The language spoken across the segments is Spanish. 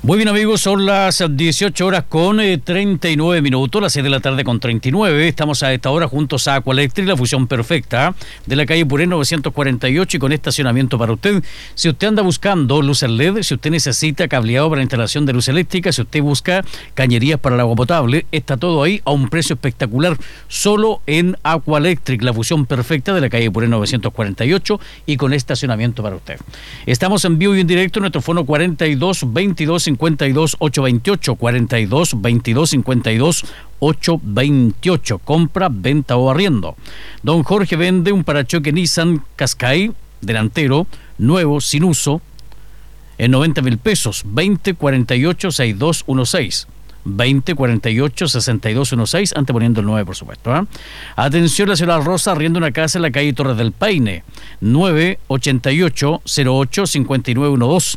Muy bien, amigos, son las 18 horas con 39 minutos, las 6 de la tarde con 39. Estamos a esta hora juntos a Aqualectric, la fusión perfecta de la calle Puré 948 y con estacionamiento para usted. Si usted anda buscando luces LED, si usted necesita cableado para instalación de luz eléctrica, si usted busca cañerías para el agua potable, está todo ahí a un precio espectacular, solo en Aqualectric, la fusión perfecta de la calle Puré 948 y con estacionamiento para usted. Estamos en vivo y en directo en nuestro fono 42 22 52 828, 42 22 52 828. Compra, venta o arriendo. Don Jorge vende un parachoque Nissan Qashqai delantero, nuevo, sin uso, en 90.000 pesos, 20 48 6216. 20 48 6216, anteponiendo el 9, por supuesto. Atención, la señora Rosa arrienda una casa en la calle Torres del Paine, 988 08 5912.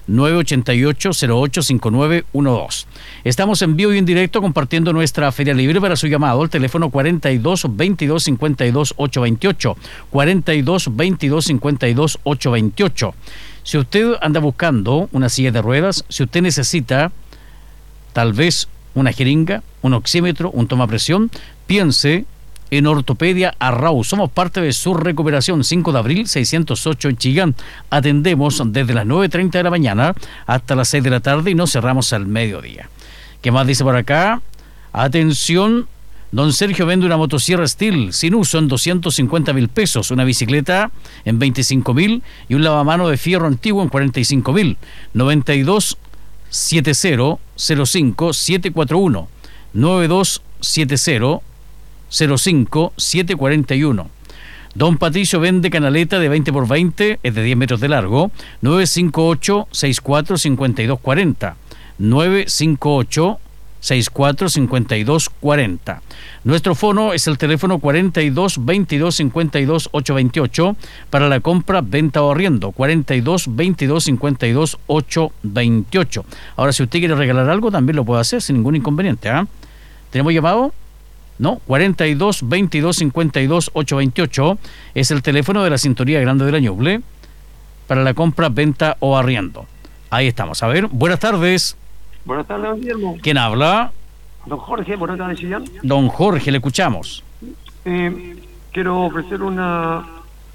988-08-5912. Estamos en vivo y en directo compartiendo nuestra feria libre. Para su llamado al teléfono 42 22 52 828, 42 22 52 828. Si usted anda buscando una silla de ruedas, si usted necesita tal vez una jeringa, un oxímetro, un tomapresión, piense en Ortopedia Arrau. Somos parte de su recuperación. 5 de abril, 608 en Chillán. Atendemos desde las 9:30 de la mañana hasta las 6 de la tarde y nos cerramos al mediodía. ¿Qué más dice por acá? Atención, don Sergio vende una motosierra Steel sin uso en 250.000 pesos, una bicicleta en 25.000 y un lavamano de fierro antiguo en 45.000. 92 70 05 741 92 70 05 741. Don Patricio vende canaleta de 20x20, es de 10 metros de largo, 958 64 52 40, 958 64 52 40. Nuestro fono es el teléfono 42 22 52 828 para la compra, venta o arriendo, 42 22 52 828. Ahora, si usted quiere regalar algo, también lo puede hacer sin ningún inconveniente. ¿Tenemos llamado? No, 42 22 52 828 es el teléfono de la Sintonía Grande de la Ñuble para la compra, venta o arriendo. Ahí estamos. A ver, buenas tardes. Buenas tardes, don Guillermo. ¿Quién habla? Don Jorge, por acá de Chillán. Don Jorge, le escuchamos. Quiero ofrecer una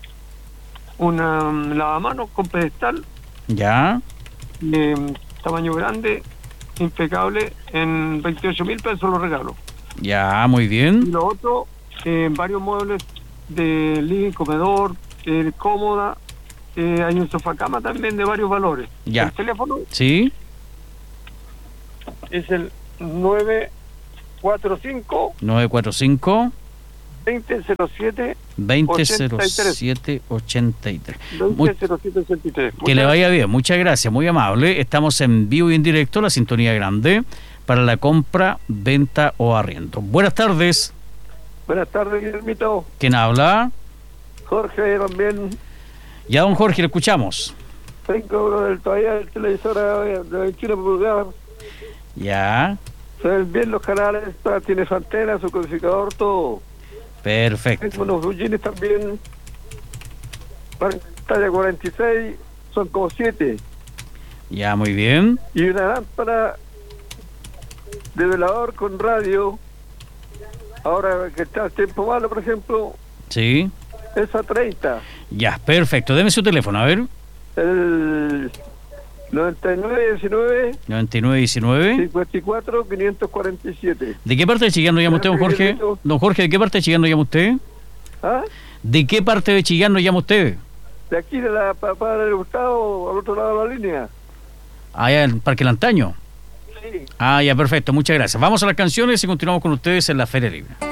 lavamanos con pedestal. Ya. Tamaño grande, impecable, en 28.000 pesos lo regalo. Ya, muy bien. Y lo otro, varios muebles de living, comedor, cómoda, hay un sofá cama también de varios valores. Ya. El teléfono Sí. es el 945 2007 83. 200783. Que le vaya bien, muchas gracias, muy amable. Estamos en vivo y en directo, la Sintonía Grande, para la compra, venta o arriendo. Buenas tardes. Buenas tardes, Guillermito. ¿Quién habla? Jorge también. Ya, don Jorge, le escuchamos. 5 euros todavía el televisor de 21 pulgadas. Ya. Se ven bien los canales, tiene su antena, su codificador, todo. Perfecto. Tengo unos blue también, talla 46, son como 7. Ya, muy bien. Y una lámpara de velador con radio, ahora que está el tiempo malo, por ejemplo. Sí. Esa 30. Ya, perfecto. Deme su teléfono, a ver. El 9919 54 547. ¿De qué parte de Chillán nos llama usted, don Jorge? Don Jorge, ¿de qué parte de Chillán nos llama usted? ¿Ah? ¿De qué parte de Chillán nos llama usted? De aquí, de la Padre del Gustavo, al otro lado de la línea. Allá en Parque Lantaño. Sí. Ah, ya, perfecto, muchas gracias. Vamos a las canciones y continuamos con ustedes en la Feria Libre.